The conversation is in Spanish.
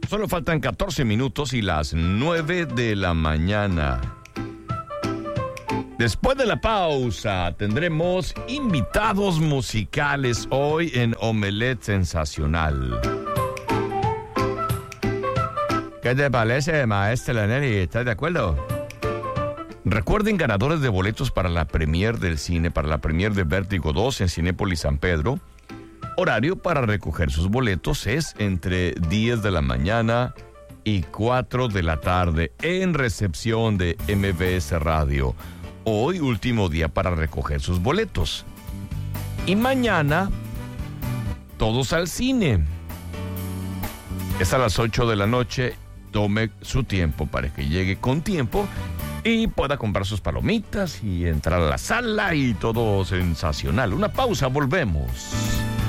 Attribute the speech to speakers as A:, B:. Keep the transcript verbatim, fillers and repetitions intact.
A: Solo faltan catorce minutos y las nueve de la mañana. Después de la pausa, tendremos invitados musicales hoy en Omelette Sensacional. ¿Qué te parece, maestra Nelly? ¿Estás de acuerdo? Recuerden, ganadores de boletos para la premier del cine, para la premier de Vértigo dos en Cinépolis San Pedro. Horario para recoger sus boletos es entre diez de la mañana y cuatro de la tarde en recepción de M B S Radio. Hoy, último día para recoger sus boletos. Y mañana, todos al cine. Es a las ocho de la noche. Tome su tiempo para que llegue con tiempo y pueda comprar sus palomitas y entrar a la sala y todo sensacional. Una pausa, volvemos.